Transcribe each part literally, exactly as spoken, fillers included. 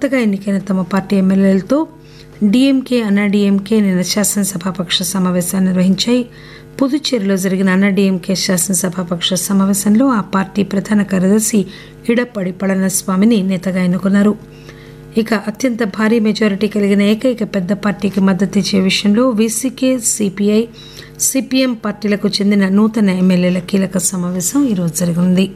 కొత్తగా ఎన్నికైన తమ పార్టీ ఎమ్మెల్యేలతో డీఎంకే అన్నాడీఎంకే నిన్న శాసనసభాపక్ష సమావేశాన్ని నిర్వహించాయి. పుదుచ్చేరిలో జరిగిన అన్నాడీఎంకే శాసనసభాపక్ష సమావేశంలో ఆ పార్టీ ప్రధాన కార్యదర్శి ఇడప్పాడి పళనిస్వామిని నేతగా ఎన్నుకున్నారు. ఇక అత్యంత భారీ మెజారిటీ కలిగిన ఏకైక పెద్ద పార్టీకి మద్దతు ఇచ్చే విషయంలో వీసీకే, సిపిఐ, సిపిఎం పార్టీలకు చెందిన నూతన ఎమ్మెల్యేల కీలక సమావేశం ఈరోజు జరగనుంది.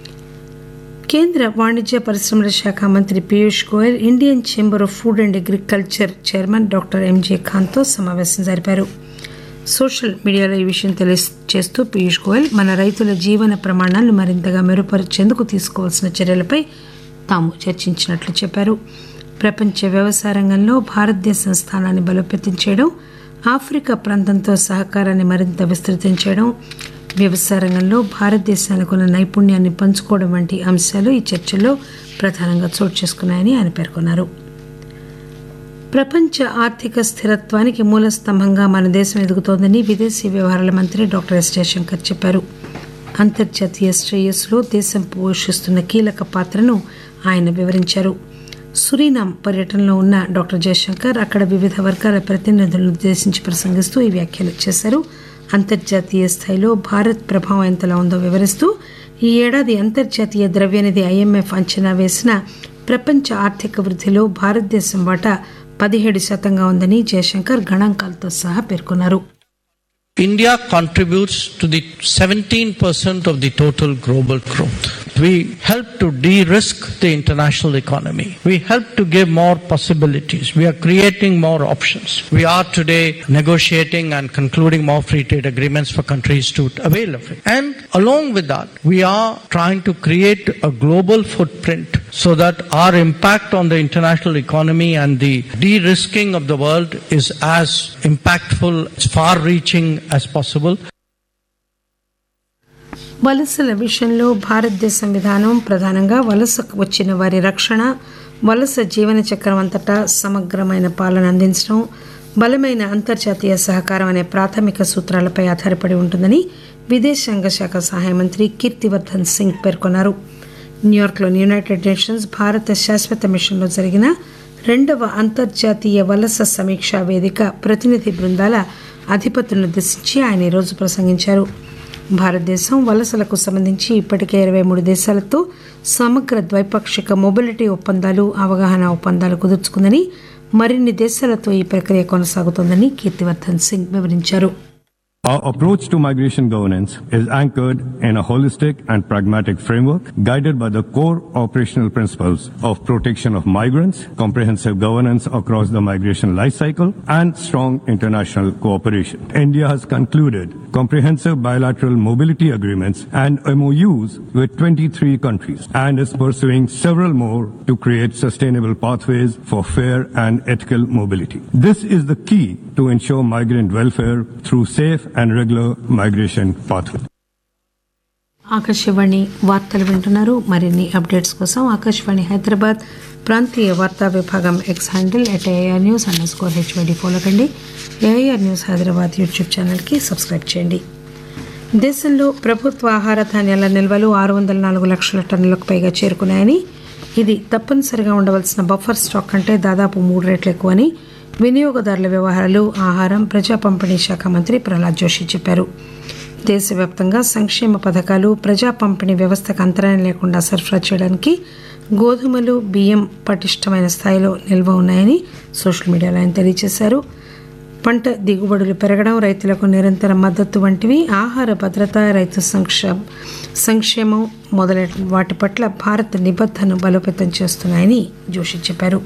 కేంద్ర వాణిజ్య పరిశ్రమల శాఖ మంత్రి Piyush Goyal Indian chamber of food and agriculture chairman doctor M J ఖాన్తో సమావేశం జరిపారు. సోషల్ మీడియాలో ఈ విషయం తెలియజేస్తూ పీయూష్ గోయల్ మన రైతుల జీవన ప్రమాణాలను మరింతగా మెరుగుపరిచేందుకు తీసుకోవాల్సిన చర్యలపై తాము చర్చించినట్లు చెప్పారు. ప్రపంచ వ్యవసాయ రంగంలో భారతదేశం స్థానాన్ని బలోపేతం చేయడం, ఆఫ్రికా ప్రాంతంతో సహకారాన్ని మరింత విస్తృతం చేయడం, వ్యవసాయ రంగంలో భారతదేశానికి ఉన్న నైపుణ్యాన్ని పంచుకోవడం వంటి అంశాలు ఈ చర్చల్లో ప్రధానంగా చోటు చేసుకున్నాయని ఆయన పేర్కొన్నారు. ప్రపంచ ఆర్థిక స్థిరత్వానికి మూల స్తంభంగా మన దేశం ఎదుగుతోందని విదేశీ వ్యవహారాల మంత్రి డాక్టర్ ఎస్ జయశంకర్ చెప్పారు. అంతర్జాతీయ శ్రేయస్సులో దేశం పోషిస్తున్న కీలక పాత్రను ఆయన వివరించారు. సురీనామ్ పర్యటనలో ఉన్న డాక్టర్ జయశంకర్ అక్కడ వివిధ వర్గాల ప్రతినిధులను ఉద్దేశించి ప్రసంగిస్తూ ఈ వ్యాఖ్యలు చేశారు. అంతర్జాతీయ స్థాయిలో భారత్ ప్రభావం ఎంతలా ఉందో వివరిస్తూ ఈ ఏడాది అంతర్జాతీయ ద్రవ్యనిధి ఐఎంఎఫ్ అంచనా వేసిన ప్రపంచ ఆర్థిక వృద్ధిలో భారతదేశం వాటా పదిహేడు శాతంగా ఉందని జయశంకర్ గణాంకాలతో సహా పేర్కొన్నారు. India contributes to the seventeen percent of the total global growth. We help to de-risk the international economy. We help to give more possibilities. We are creating more options. We are today negotiating and concluding more free trade agreements for countries to avail of it. And along with that, we are trying to create a global footprint so that our impact on the international economy and the de-risking of the world is as impactful, as far-reaching as possible. వలసల విషయంలో భారతదేశం విధానం ప్రధానంగా వలసకు వచ్చిన వారి రక్షణ, వలస జీవన చక్రం అంతటా సమగ్రమైన పాలన అందించడం, బలమైన అంతర్జాతీయ సహకారం అనే ప్రాథమిక సూత్రాలపై ఆధారపడి ఉంటుందని విదేశాంగ శాఖ సహాయ మంత్రి కీర్తివర్ధన్ సింగ్ పేర్కొన్నారు. న్యూయార్క్లోని యునైటెడ్ నేషన్స్ భారత శాశ్వత మిషన్లో జరిగిన రెండవ అంతర్జాతీయ వలస సమీక్షా వేదిక ప్రతినిధి బృందాల అధిపతులను ఉద్దేశించి ఆయన ఈరోజు ప్రసంగించారు. భారతదేశం వలసలకు సంబంధించి ఇప్పటికే ఇరవై మూడు దేశాలతో సమగ్ర ద్వైపాక్షిక మొబిలిటీ ఒప్పందాలు, అవగాహన ఒప్పందాలు కుదుర్చుకుందని, మరిన్ని దేశాలతో ఈ ప్రక్రియ కొనసాగుతోందని కీర్తివర్ధన్ సింగ్ వివరించారు. Our approach to migration governance is anchored in a holistic and pragmatic framework guided by the core operational principles of protection of migrants, comprehensive governance across the migration life cycle, and strong international cooperation. India has concluded comprehensive bilateral mobility agreements and M O Us with twenty-three countries and is pursuing several more to create sustainable pathways for fair and ethical mobility. This is the key to ensure migrant welfare through safe and regular migration pathways. Akashvani వార్తలు వింటున్నారు. మరిన్ని updates కోసం ఆకాశవాణి హైదరాబాద్ ప్రాంతీయ వార్తా విభాగం X handle at AIR news under score HYD follow కండి. AIR news Hyderabad YouTube ఛానల్కి subscribe చేయండి. దేశంలో ప్రభుత్వ ఆహార ధాన్యాల నిల్వలు ఆరు వందల నాలుగు లక్షల టన్నులకు పైగా చేరుకున్నాయని, ఇది తప్పనిసరిగా ఉండవలసిన బఫర్ స్టాక్ కంటే దాదాపు మూడు రెట్లు ఎక్కువని వినియోగదారుల వ్యవహారాలు, ఆహారం, ప్రజా పంపిణీ శాఖ మంత్రి ప్రహ్లాద్ జోషి చెప్పారు. దేశవ్యాప్తంగా సంక్షేమ పథకాలు, ప్రజా పంపిణీ వ్యవస్థకు అంతరాయం లేకుండా సరఫరా చేయడానికి గోధుమలు, బియ్యం పటిష్టమైన స్థాయిలో నిల్వ ఉన్నాయని సోషల్ మీడియాలో ఆయన తెలియజేశారు. పంట దిగుబడులు పెరగడం, రైతులకు నిరంతర మద్దతు వంటివి ఆహార భద్రత, రైతు సంక్షేమ సంక్షేమం మొదలైన వాటి పట్ల భారత్ నిబద్ధతను బలోపేతం చేస్తున్నాయని జోషి చెప్పారు.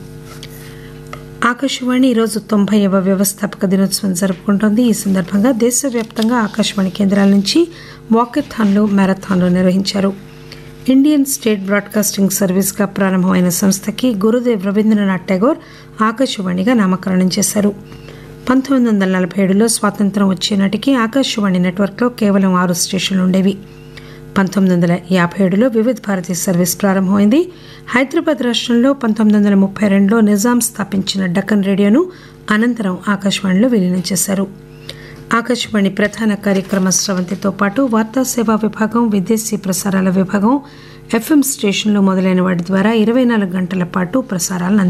ఆకాశవాణి ఈరోజు తొంభైవ వ్యవస్థాపక దినోత్సవం జరుపుకుంటోంది. ఈ సందర్భంగా దేశవ్యాప్తంగా ఆకాశవాణి కేంద్రాల నుంచి వాకథాన్లు, మ్యారథాన్లు నిర్వహించారు. ఇండియన్ స్టేట్ బ్రాడ్కాస్టింగ్ సర్వీస్గా ప్రారంభమైన సంస్థకి గురుదేవ్ రవీంద్రనాథ్ ఠాగూర్ ఆకాశవాణిగా నామకరణం చేశారు. పంతొమ్మిది వందల నలభై ఏడులో స్వాతంత్ర్యం వచ్చే నాటికి ఆకాశవాణి నెట్వర్క్లో కేవలం ఆరు స్టేషన్లు ఉండేవి. పంతొమ్మిది వందల యాభై ఏడులో వివిధ భారతి సర్వీస్ ప్రారంభమైంది. హైదరాబాద్ రాష్ట్రంలో పంతొమ్మిది వందల ముప్పై రెండులో నిజాం స్థాపించిన డక్కన్ రేడియోను అనంతరం ఆకాశవాణిలో విలీనం చేశారు. ఆకాశవాణి ప్రధాన కార్యక్రమ స్రవంతితో పాటు వార్తా సేవా విభాగం, విదేశీ ప్రసారాల విభాగం, ఎఫ్ఎం స్టేషన్లు మొదలైన వాటి ద్వారా ఇరవై నాలుగు గంటల పాటు ప్రసారాలను